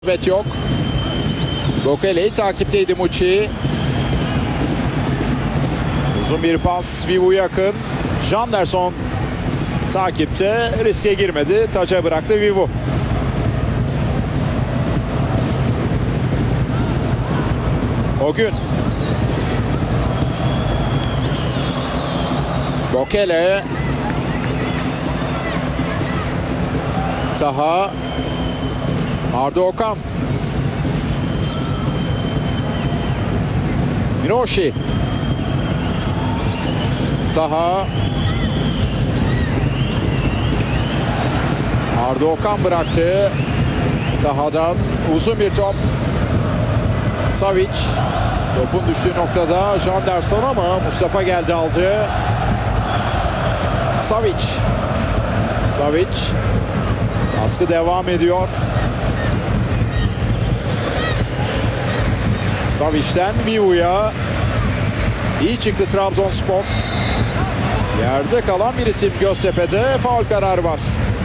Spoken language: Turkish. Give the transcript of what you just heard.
Evet yok. Bokele'yi takipteydi Muçi. Uzun bir pas. Vivu yakın. Janderson takipte. Riske girmedi. Taça bıraktı Vivu. O gün. Bokele. Taha. Arda Okan. Minoshi. Taha. Arda Okan bıraktı. Taha'dan uzun bir top. Savic. Topun düştüğü noktada Janderson ama Mustafa geldi aldı. Savic. Savic. Baskı devam ediyor. Savic'ten Vivu'ya. İyi çıktı Trabzonspor. Yerde kalan bir isim Göztepe'de. Faul kararı var.